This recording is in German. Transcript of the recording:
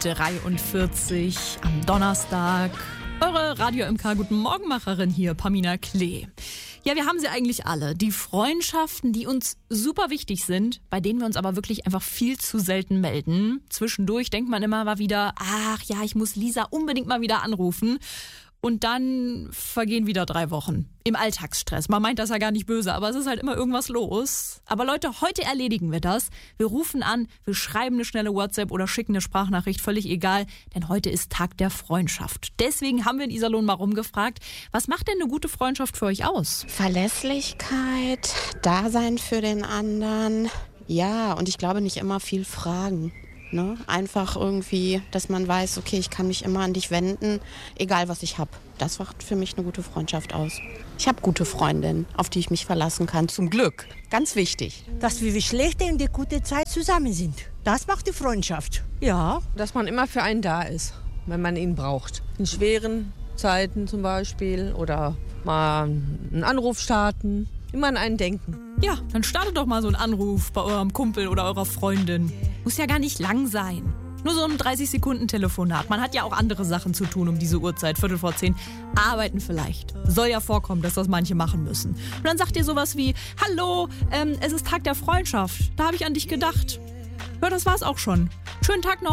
7:43 am Donnerstag. Eure Radio MK Guten Morgenmacherin hier, Pamina Klee. Ja, wir haben sie eigentlich alle. Die Freundschaften, die uns super wichtig sind, bei denen wir uns aber wirklich einfach viel zu selten melden. Zwischendurch denkt man immer mal wieder, ach ja, ich muss Lisa unbedingt mal wieder anrufen. Und dann vergehen wieder 3 Wochen im Alltagsstress. Man meint das ja gar nicht böse, aber es ist halt immer irgendwas los. Aber Leute, heute erledigen wir das. Wir rufen an, wir schreiben eine schnelle WhatsApp oder schicken eine Sprachnachricht, völlig egal. Denn heute ist Tag der Freundschaft. Deswegen haben wir in Iserlohn mal rumgefragt, was macht denn eine gute Freundschaft für euch aus? Verlässlichkeit, Dasein für den anderen. Ja, und ich glaube nicht immer viel fragen. Ne? Einfach irgendwie, dass man weiß, okay, ich kann mich immer an dich wenden, egal was ich habe. Das macht für mich eine gute Freundschaft aus. Ich habe gute Freundinnen, auf die ich mich verlassen kann, zum Glück. Ganz wichtig. Dass wir die schlechte und die gute Zeit zusammen sind. Das macht die Freundschaft. Ja. Dass man immer für einen da ist, wenn man ihn braucht. In schweren Zeiten zum Beispiel oder mal einen Anruf starten. Immer an einen denken. Ja, dann startet doch mal so einen Anruf bei eurem Kumpel oder eurer Freundin. Muss ja gar nicht lang sein. Nur so ein 30-Sekunden-Telefonat. Man hat ja auch andere Sachen zu tun um diese Uhrzeit, 9:45. Arbeiten vielleicht. Soll ja vorkommen, dass das manche machen müssen. Und dann sagt ihr sowas wie, hallo, es ist Tag der Freundschaft. Da habe ich an dich gedacht. Ja, das war's auch schon. Schönen Tag noch.